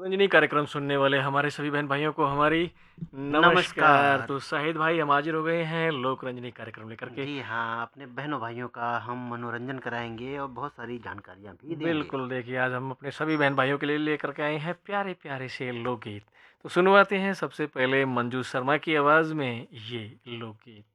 रंजनी कार्यक्रम सुनने वाले हमारे सभी बहन भाइयों को हमारी नमस्कार। नमस्कार। तो शाहिद भाई हम हाजिर हो गए हैं लोक रंजनी कार्यक्रम लेकर के। जी हाँ, अपने बहनों-भाइयों का हम मनोरंजन कराएँगे और बहुत सारी जानकारियाँ भी देंगे। बिल्कुल, देखिए आज हम अपने सभी बहन भाइयों के लिए लेकर के आए हैं प्यारे-प्यारे से लोकगीत। तो सुनवाते हैं सबसे पहले मंजू शर्मा की आवाज़ में ये लोकगीत।